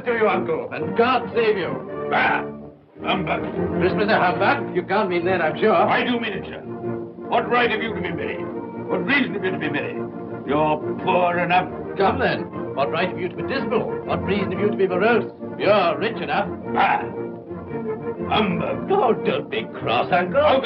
to you, Uncle, and God save you. Bah! Humbug. Christmas a humbug? You can't mean that, I'm sure. I do mean it, sir. What right have you to be merry? What reason have you to be merry? You're poor enough. Come then. What right have you to be dismal? What reason have you to be morose? You're rich enough. Bah! Humbug. Oh, don't be cross, Uncle.